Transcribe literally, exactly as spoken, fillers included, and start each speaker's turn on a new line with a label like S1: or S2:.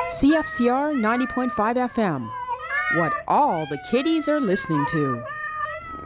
S1: C F C R ninety point five F M. What all the kiddies are listening to.